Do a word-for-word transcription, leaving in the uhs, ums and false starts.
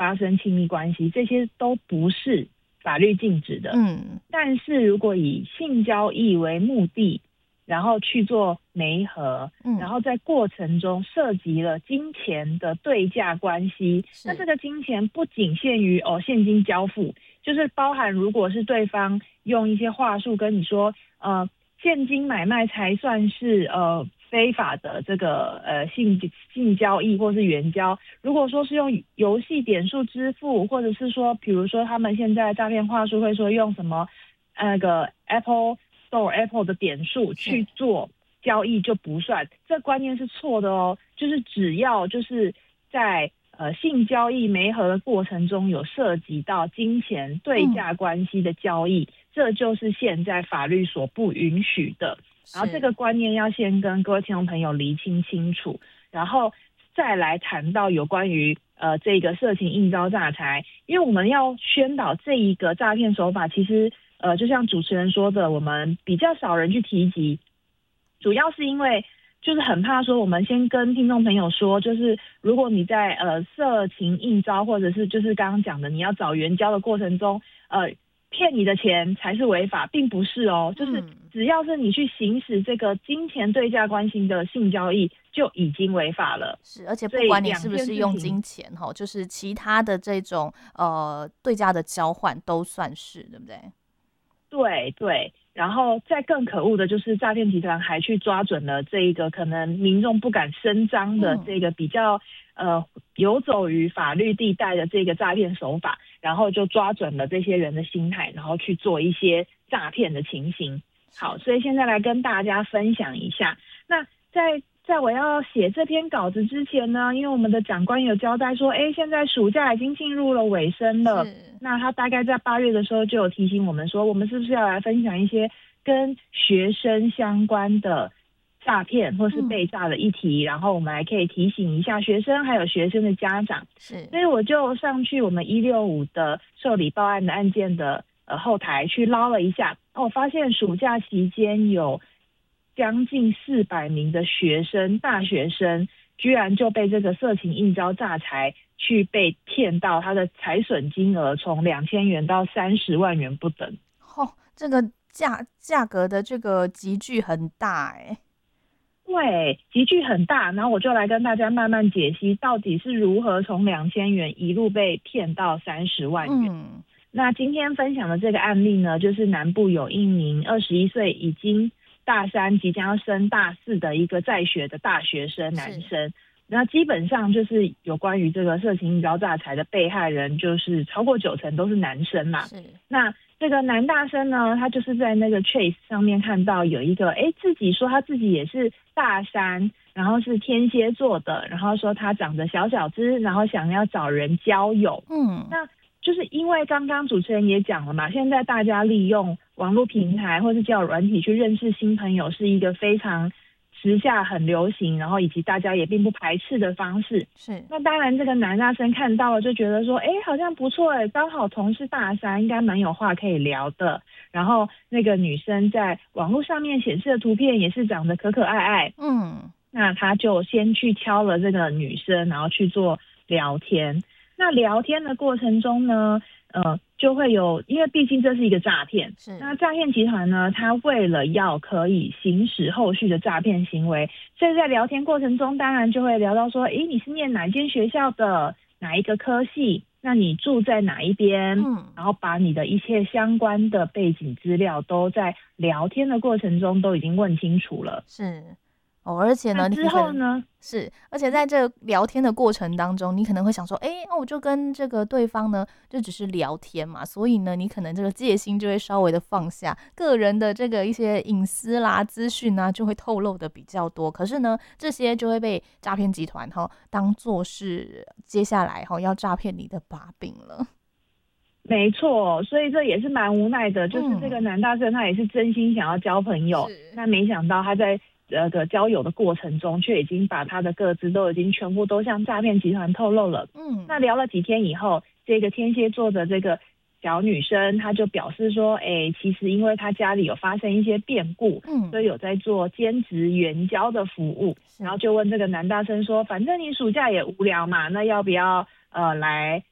发生亲密关系，这些都不是法律禁止的。 嗯， 但是如果以性交易为目的，然后去做媒合， 嗯， 然后在过程中涉及了金钱的对价关系，那这个金钱不仅限于哦现金交付，就是包含如果是对方用一些话术跟你说，呃，现金买卖才算是呃非法的这个呃性性交易或是援交。如果说是用游戏点数支付，或者是说，比如说他们现在诈骗话术会说用什么那个 Apple Store Apple 的点数去做交易就不算，这观念是错的哦。就是只要就是在呃性交易媒合的过程中有涉及到金钱对价关系的交易，嗯，这就是现在法律所不允许的。然后这个观念要先跟各位听众朋友厘清清楚，然后再来谈到有关于呃这个色情应招诈财，因为我们要宣导这一个诈骗手法，其实呃就像主持人说的，我们比较少人去提及，主要是因为就是很怕说，我们先跟听众朋友说，就是如果你在呃色情应招，或者是就是刚刚讲的你要找援交的过程中，呃骗你的钱才是违法，并不是哦，就是只要是你去行使这个金钱对价关系的性交易，就已经违法了。 是，而且不管你是不是用金钱，就是其他的这种呃对价的交换都算是，对不对？ 对对。然后再更可恶的就是诈骗集团还去抓准了这一个可能民众不敢声张的这个比较、嗯、呃游走于法律地带的这个诈骗手法，然后就抓准了这些人的心态，然后去做一些诈骗的情形。好，所以现在来跟大家分享一下。那在在我要写这篇稿子之前呢，因为我们的长官有交代说，哎，现在暑假已经进入了尾声了，那他大概在八月的时候就有提醒我们说，我们是不是要来分享一些跟学生相关的诈骗或是被诈的议题、嗯、然后我们还可以提醒一下学生还有学生的家长。是，所以我就上去我们一六五的受理报案的案件的呃后台去捞了一下，我发现暑假期间有将近四百名的学生大学生居然就被这个色情应招诈财去被骗到，他的财损金额从两千元到三十万元不等。 哦，这个价价格的这个集聚很大哎。 对，集聚很大，然后我就来跟大家慢慢解析到底是如何从两千元一路被骗到三十万元。嗯，那今天分享的这个案例呢，就是南部有一名二十一岁已经大三即将要升大四的一个在学的大学生男生。那基本上就是有关于这个色情应招诈财的被害人，就是超过九成都是男生嘛。是，那这个男大生呢，他就是在那个 Trace 上面看到有一个，哎，自己说他自己也是大三，然后是天蝎座的，然后说他长得小小只，然后想要找人交友。嗯，那就是因为刚刚主持人也讲了嘛，现在大家利用网络平台或是交友软体去认识新朋友是一个非常时下很流行，然后以及大家也并不排斥的方式。是，那当然这个男大生看到了就觉得说，哎，好像不错哎，刚好同是大三，应该蛮有话可以聊的。然后那个女生在网络上面显示的图片也是长得可可爱爱。嗯，那他就先去敲了这个女生，然后去做聊天。那聊天的过程中呢，呃，就会有，因为毕竟这是一个诈骗，是，那诈骗集团呢，他为了要可以行使后续的诈骗行为，所以在聊天过程中，当然就会聊到说，诶，你是念哪间学校的，哪一个科系，那你住在哪一边，嗯，然后把你的一切相关的背景资料都在聊天的过程中都已经问清楚了。是。 哦，而且呢， 之后呢， 是，而且在这聊天的过程当中，你可能会想说，哎，我就跟这个对方呢，就只是聊天嘛，所以呢，你可能这个戒心就会稍微的放下，个人的这个一些隐私啦、资讯啊，就会透露的比较多。可是呢，这些就会被诈骗集团哈当做是接下来哈要诈骗你的把柄了。 没错，所以这也是蛮无奈的，就是这个男大生他也是真心想要交朋友，嗯、那没想到他在这个交友的过程中，却已经把他的个资都已经全部都向诈骗集团透露了。嗯，那聊了几天以后，这个天蝎座的这个小女生，她就表示说，哎，其实因为她家里有发生一些变故，嗯，所以有在做兼职援交的服务，然后就问这个男大生说，反正你暑假也无聊嘛，那要不要呃来